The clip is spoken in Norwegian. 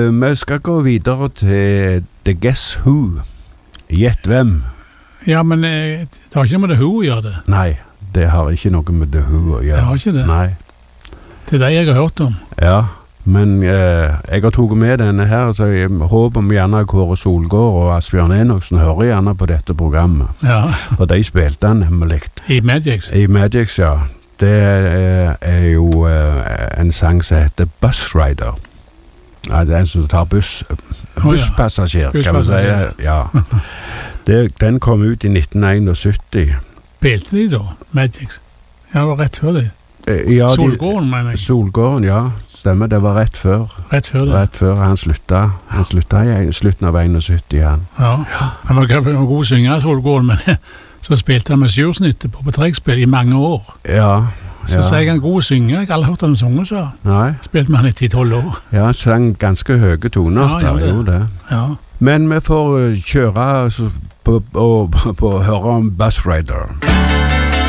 Vi skal gå videre til The Guess Who. Gjett hvem? Ja, men det har ikke noe med The Who å gjøre det. Nei, det har ikke noe med The Who å gjøre. Det har ikke det? Nei. Det er det jeg har hørt om. Ja, men jeg har tatt med denne her, så jeg håper om gjerne Kåre Solgaard og Asbjørn Enoksen hører gjerne på dette programmet. Ja. For de spilte han nemlig. I Magix? I Magix, ja. Det er jo en sang som heter Bus Rider. Ja, det er en som tar busspassasjer, kan man si. Ja. Den kom ut i 1971. Spilte de da, Magix? Ja, det var rett før det. Ja, Solgården, mener jeg. Solgården, ja. Stemmer, det var rett før. Rett før det. Rett før han slutta. Han slutta i slutten av 71, han. Ja, han var god synger, Solgården, men så spilte han med sjursnittet på trekspill i mange år. Ja. Så sier jeg han god synger, jeg har aldri hørt han synge, så. Nei. Spilte med han i 10-12 år. Ja, han sang ganske høye toner, ja, det. Ja. Men vi får kjøre på å høre om Bus Rider.